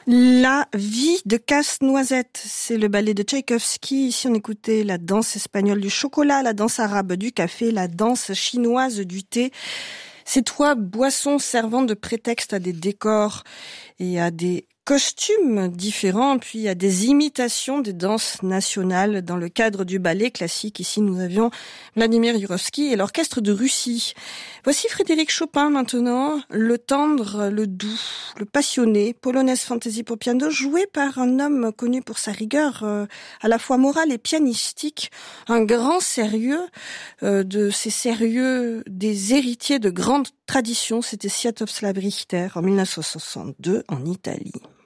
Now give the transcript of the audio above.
La vie de Casse-Noisette, c'est le ballet de Tchaïkovski. Ici, on écoutait la danse espagnole du chocolat, la danse arabe du café, la danse chinoise du thé. Ces trois boissons servant de prétexte à des décors et à des costumes différents, puis à des imitations des danses nationales dans le cadre du ballet classique. Ici, nous avions Vladimir Jurovski et l'orchestre de Russie. Voici Frédéric Chopin maintenant, le tendre, le doux, le passionné, polonaise fantaisie pour piano, joué par un homme connu pour sa rigueur à la fois morale et pianistique, un grand sérieux, de ces sérieux des héritiers de grandes traditions. C'était Sviatoslav Richter en 1962 en Italie.